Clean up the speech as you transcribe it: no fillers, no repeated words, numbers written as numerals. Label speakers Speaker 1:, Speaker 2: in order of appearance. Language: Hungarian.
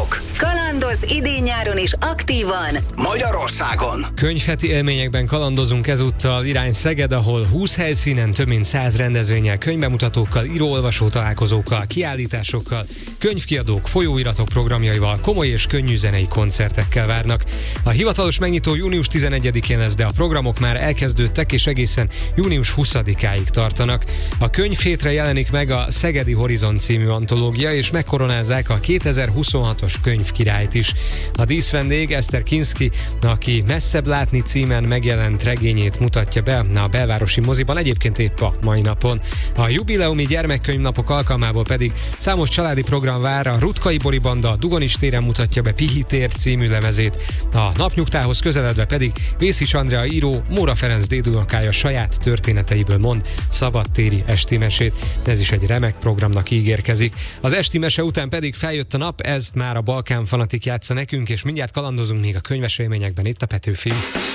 Speaker 1: bemutatók. Kalandoz idén-nyáron is aktívan Magyarországon.
Speaker 2: Könyvheti élményekben kalandozunk ezúttal, irány Szeged, ahol 20 helyszínen több mint 100 rendezvénnyel, könyvbemutatókkal, író-olvasó találkozókkal, kiállításokkal, könyvkiadók, folyóiratok programjaival, komoly és könnyű zenei koncertekkel várnak. A hivatalos megnyitó június 11-én lesz, de a programok már elkezdődtek és egészen június 20-áig tartanak. A könyvhétre jelenik meg a Szegedi Horizont című antológia, és megkoronázzák a 2026-os könyvkirályt is. A díszvendég Eszter Kinszki, aki Messzebb látni címen megjelent regényét mutatja be a belvárosi moziban, egyébként épp a mai napon. A jubileumi gyermekkönyvnapok alkalmából pedig számos családi program vár. A Rutkai Bori Banda a Dugonis téren mutatja be Pihi tér című lemezét, a napnyugtához közeledve pedig Vészics Andrea író Móra Ferenc dédunokája saját történeteiből mond szabadtéri esti mesét. Ez is egy remek programnak ígérkezik. Az esti mese után pedig feljött a nap, ezt már a Balkán Fanatik játsza nekünk, és mindjárt kalandozunk még a könyves élményekben itt a Petőfin.